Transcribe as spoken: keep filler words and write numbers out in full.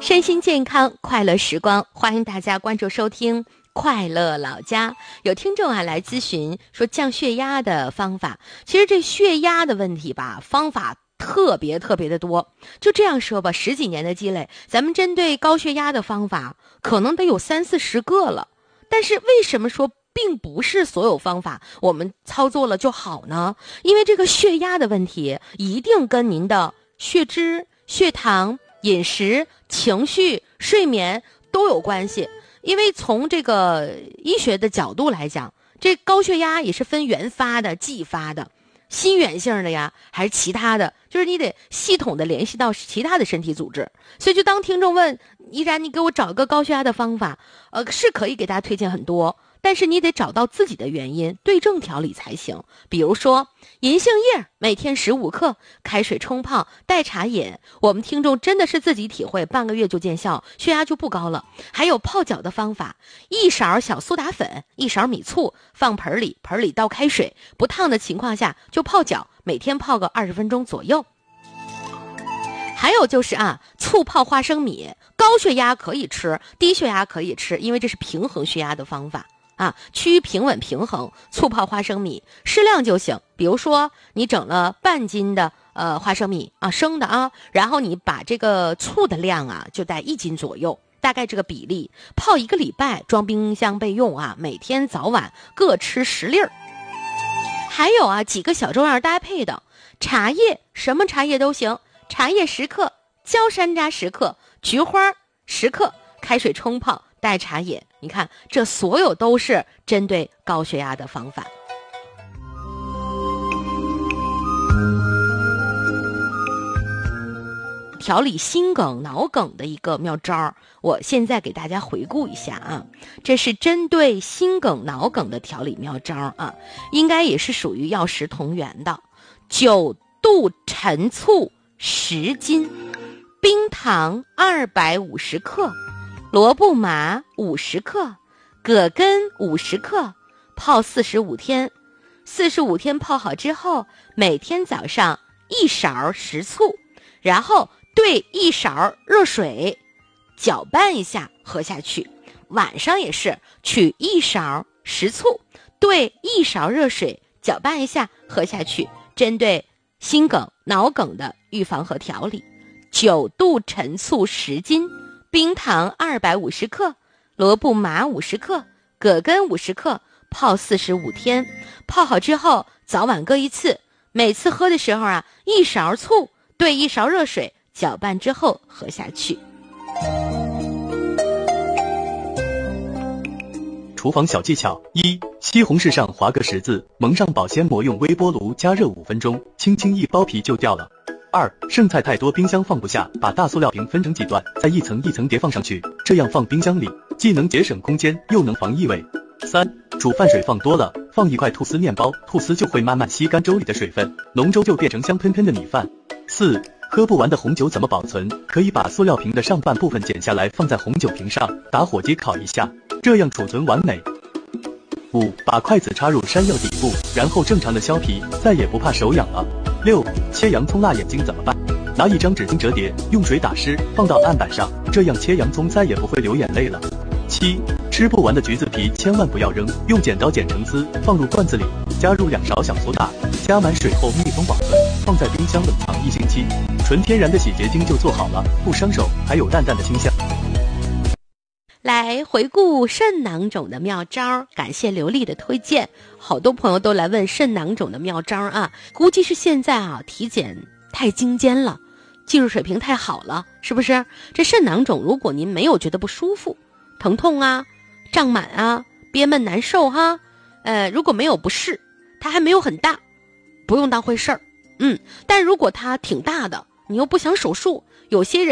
身心健康，快乐时光，欢迎大家关注收听快乐老家。有听众啊来咨询说降血压的方法，其实这血压的问题吧，方法特别特别的多。就这样说吧，十几年的积累，咱们针对高血压的方法可能得有三四十个了。但是为什么说并不是所有方法我们操作了就好呢？因为这个血压的问题一定跟您的血脂、血糖、饮食、情绪、睡眠都有关系。因为从这个医学的角度来讲，这高血压也是分原发的、继发的、心源性的呀，还是其他的，就是你得系统的联系到其他的身体组织。所以就当听众问依然你给我找一个高血压的方法，呃，是可以给大家推荐很多，但是你得找到自己的原因，对症调理才行。比如说银杏叶每天十五克，开水冲泡，代茶饮。我们听众真的是自己体会，半个月就见效，血压就不高了。还有泡脚的方法，一勺小苏打粉，一勺米醋，放盆里，盆里倒开水，不烫的情况下就泡脚，每天泡个二十分钟左右。还有就是啊，醋泡花生米，高血压可以吃，低血压可以吃，因为这是平衡血压的方法啊，趋于平稳平衡。醋泡花生米适量就行，比如说你整了半斤的呃花生米啊，生的啊，然后你把这个醋的量啊就在一斤左右，大概这个比例，泡一个礼拜，装冰箱备用啊，每天早晚各吃十粒儿。还有啊，几个小中药搭配的茶叶，什么茶叶都行，茶叶十克，焦山楂十克，菊花十克，开水冲泡，代茶饮。你看，这所有都是针对高血压的方法。调理心梗、脑梗的一个妙招，我现在给大家回顾一下啊，这是针对心梗、脑梗的调理妙招啊，应该也是属于药食同源的。九度陈醋十斤，冰糖二百五十克，萝卜麻五十克，葛根五十克，泡四十五天。四十五天泡好之后，每天早上一勺食醋，然后兑一勺热水，搅拌一下喝下去。晚上也是取一勺食醋，兑一勺热水，搅拌一下喝下去。针对心梗、脑梗的预防和调理。九度陈醋十斤，冰糖二百五十克，萝卜麻五十克，葛根五十克，泡四十五天。泡好之后，早晚各一次，每次喝的时候啊，一勺醋兑一勺热水，搅拌之后喝下去。 厨房小技巧：一、西红柿上划个十字，蒙上保鲜膜，用微波炉加热五分钟，轻轻一剥皮就掉了。二、剩菜太多冰箱放不下，把大塑料瓶分成几段，再一层一层叠放上去，这样放冰箱里既能节省空间，又能防异味。三、煮饭水放多了，放一块吐司面包，吐司就会慢慢吸干粥里的水分，浓粥就变成香喷喷的米饭。四、喝不完的红酒怎么保存？可以把塑料瓶的上半部分剪下来，放在红酒瓶上，打火机烤一下，这样储存完美。五、把筷子插入山药底部，然后正常的削皮，再也不怕手痒了。六、切洋葱辣眼睛怎么办？拿一张纸巾折叠，用水打湿，放到案板上，这样切洋葱再也不会流眼泪了。七、吃不完的橘子皮千万不要扔，用剪刀剪成丝，放入罐子里，加入两勺小苏打，加满水后密封保存，放在冰箱冷藏一星期，纯天然的洗洁精就做好了，不伤手，还有淡淡的清香。 来回顾肾囊肿的妙招，感谢刘丽的推荐。好多朋友都来问肾囊肿的妙招啊，估计是现在啊体检太精尖了，技术水平太好了，是不是？这肾囊肿如果您没有觉得不舒服、疼痛啊、胀满啊、憋闷难受哈、啊，呃，如果没有不适，它还没有很大，不用当回事儿。嗯，但如果它挺大的，你又不想手术，有些人